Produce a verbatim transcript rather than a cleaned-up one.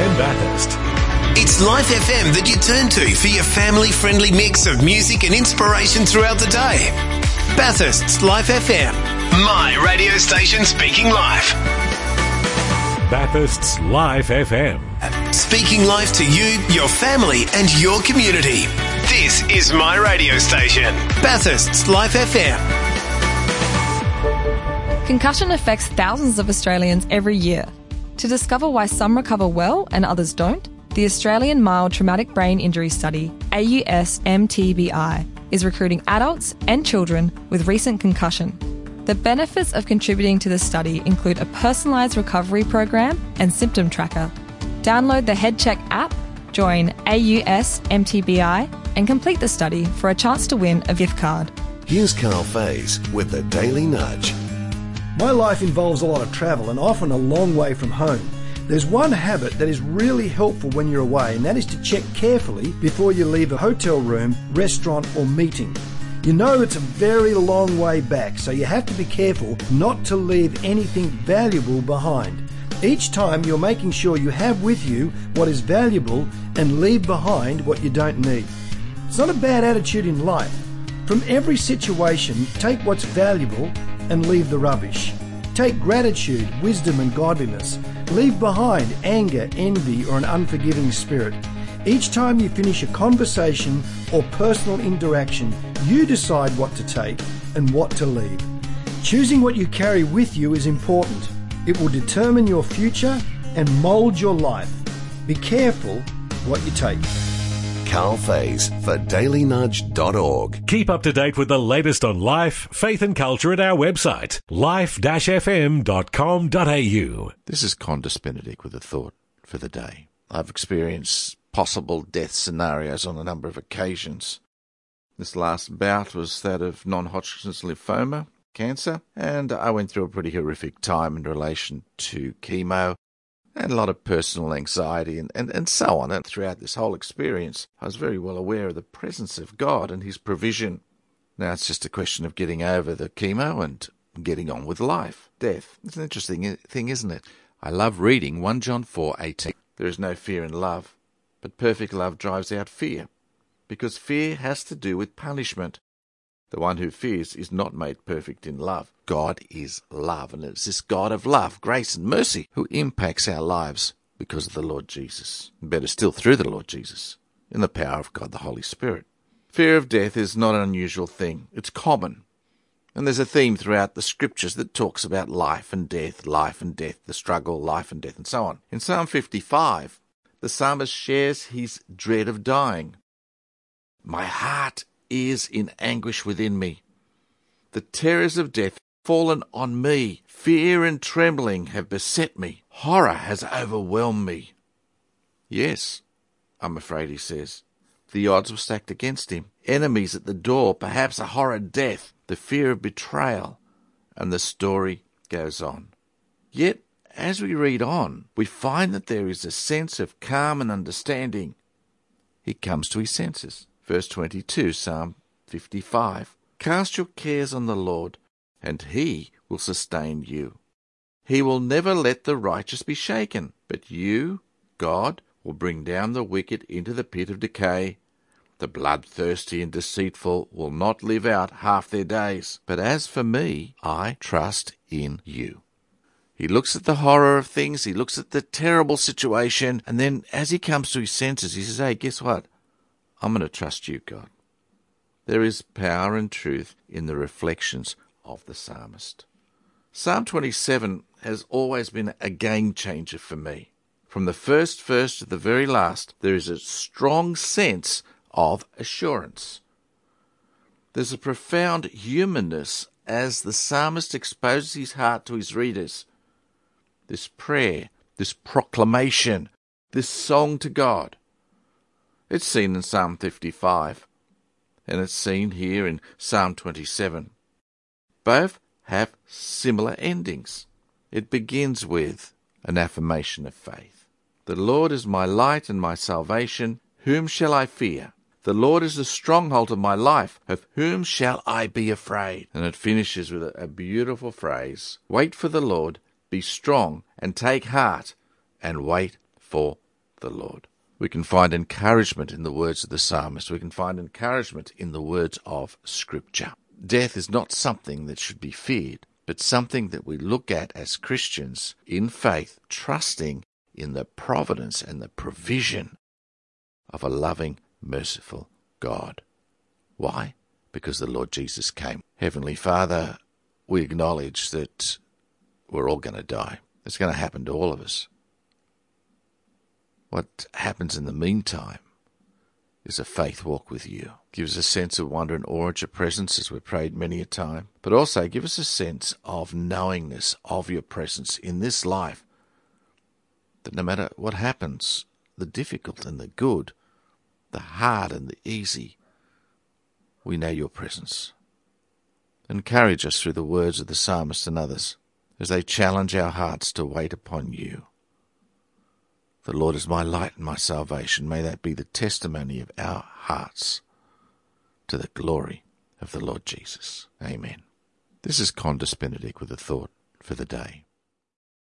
M Bathurst. It's Life F M that you turn to for your family-friendly mix of music and inspiration throughout the day. Bathurst's Life F M, my radio station speaking life. Bathurst's Life F M. Speaking life to you, your family and your community. This is my radio station, Bathurst's Life F M. Concussion affects thousands of Australians every year. To discover why some recover well and others don't, the Australian Mild Traumatic Brain Injury Study, A U S M T B I, is recruiting adults and children with recent concussion. The benefits of contributing to the study include a personalised recovery program and symptom tracker. Download the HeadCheck app, join A U S M T B I and complete the study for a chance to win a gift card. Here's Carl Faze with the Daily Nudge. My life involves a lot of travel and often a long way from home. There's one habit that is really helpful when you're away, and that is to check carefully before you leave a hotel room, restaurant or meeting. You know it's a very long way back, so you have to be careful not to leave anything valuable behind. Each time you're making sure you have with you what is valuable and leave behind what you don't need. It's not a bad attitude in life. From every situation, take what's valuable and leave the rubbish. Take gratitude, wisdom and godliness. Leave behind anger, envy or an unforgiving spirit. Each time you finish a conversation or personal interaction, you decide what to take and what to leave. Choosing what you carry with you is important. It will determine your future and mould your life. Be careful what you take. Carl Faze for daily nudge dot org. Keep up to date with the latest on life, faith and culture at our website, life dash f m dot com dot a u. This is Condis Benedict with a thought for the day. I've experienced possible death scenarios on a number of occasions. This last bout was that of non-Hodgkin's lymphoma, cancer, and I went through a pretty horrific time in relation to chemo and a lot of personal anxiety and, and, and so on. And throughout this whole experience, I was very well aware of the presence of God and his provision. Now it's just a question of getting over the chemo and getting on with life. Death. It's an interesting thing, isn't it? I love reading First John four eighteen. There is no fear in love, but perfect love drives out fear, because fear has to do with punishment. The one who fears is not made perfect in love. God is love, and it's this God of love, grace and mercy who impacts our lives because of the Lord Jesus. Better still, through the Lord Jesus, in the power of God the Holy Spirit. Fear of death is not an unusual thing. It's common. And there's a theme throughout the scriptures that talks about life and death, life and death, the struggle, life and death, and so on. In Psalm fifty-five, the psalmist shares his dread of dying. My heart is in anguish within me. The terrors of death have fallen on me. Fear and trembling have beset me. Horror has overwhelmed me. Yes, I'm afraid, he says. The odds were stacked against him. Enemies at the door, perhaps a horrid death, the fear of betrayal, and the story goes on. Yet, as we read on, we find that there is a sense of calm and understanding. He comes to his senses. Verse twenty-two, Psalm fifty-five. Cast your cares on the Lord, and he will sustain you. He will never let the righteous be shaken, but you, God, will bring down the wicked into the pit of decay. The bloodthirsty and deceitful will not live out half their days. But as for me, I trust in you. He looks at the horror of things, he looks at the terrible situation, and then as he comes to his senses, he says, hey, guess what? I'm going to trust you, God. There is power and truth in the reflections of the psalmist. Psalm twenty-seven has always been a game changer for me. From the first verse to the very last, there is a strong sense of assurance. There's a profound humanness as the psalmist exposes his heart to his readers. This prayer, this proclamation, this song to God. It's seen in Psalm fifty-five, and it's seen here in Psalm twenty-seven. Both have similar endings. It begins with an affirmation of faith. The Lord is my light and my salvation. Whom shall I fear? The Lord is the stronghold of my life. Of whom shall I be afraid? And it finishes with a, a beautiful phrase. Wait for the Lord, be strong, and take heart, and wait for the Lord. We can find encouragement in the words of the psalmist. We can find encouragement in the words of Scripture. Death is not something that should be feared, but something that we look at as Christians in faith, trusting in the providence and the provision of a loving, merciful God. Why? Because the Lord Jesus came. Heavenly Father, we acknowledge that we're all going to die. It's going to happen to all of us. What happens in the meantime is a faith walk with you. Give us a sense of wonder and awe at your presence, as we've prayed many a time, but also give us a sense of knowingness of your presence in this life, that no matter what happens, the difficult and the good, the hard and the easy, we know your presence. Encourage us through the words of the psalmist and others as they challenge our hearts to wait upon you. The Lord is my light and my salvation. May that be the testimony of our hearts to the glory of the Lord Jesus. Amen. This is Condis Benedict with a thought for the day.